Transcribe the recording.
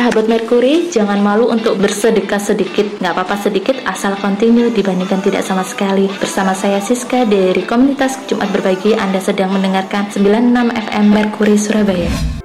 Sahabat Merkuri, jangan malu untuk bersedekah sedikit. Nggak apa-apa sedikit, asal continue dibandingkan tidak sama sekali. Bersama saya Siska dari komunitas Jumat Berbagi, Anda sedang mendengarkan 96 FM Merkuri Surabaya.